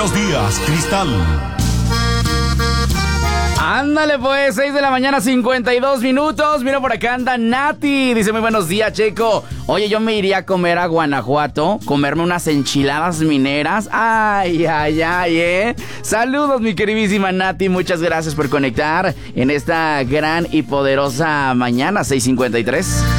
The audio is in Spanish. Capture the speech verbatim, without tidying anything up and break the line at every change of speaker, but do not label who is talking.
Buenos días, Cristal.
Ándale pues, seis de la mañana, cincuenta y dos minutos. Mira, por acá anda Nati. Dice, muy buenos días, Checo. Oye, yo me iría a comer a Guanajuato, comerme unas enchiladas mineras. Ay, ay, ay, eh. Saludos, mi queridísima Nati. Muchas gracias por conectar en esta gran y poderosa mañana, seis cincuenta y tres.